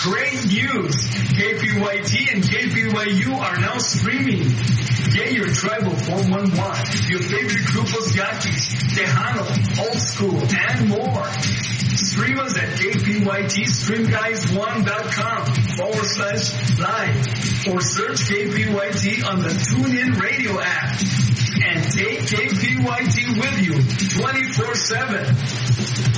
Great news! KPYT and KPYU are now streaming. Get your tribal 411, your favorite grupos yaquis, Tejano, Old School, and more. Stream us at kpytstreamguys1.com/live or search KPYT on the TuneIn Radio app. And take KPYT with you 24/7.